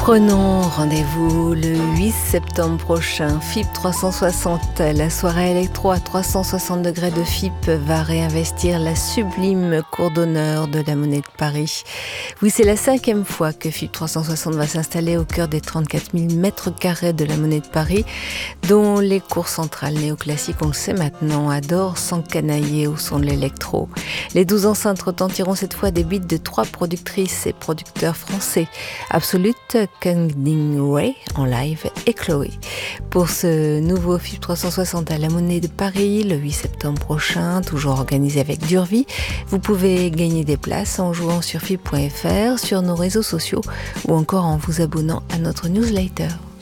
Prenons rendez-vous le 8 septembre prochain. FIP 360, la soirée électro à 360 degrés de FIP va réinvestir la sublime cour d'honneur de la Monnaie de Paris. Oui, c'est la 5e fois que FIP 360 va s'installer au cœur des 34 000 mètres carrés de la Monnaie de Paris, dont les cours centrales néoclassiques, on le sait maintenant, adorent s'encanailler au son de l'électro. Les 12 enceintes retentiront cette fois des beats de 3 productrices et producteurs français, Absolute, Kang-Ding Ray en live et Chloé. Pour ce nouveau FIP 360 à la Monnaie de Paris, le 8 septembre prochain, toujours organisé avec Durvi, vous pouvez gagner des places en jouant sur FIP.fr, sur nos réseaux sociaux ou encore en vous abonnant à notre newsletter.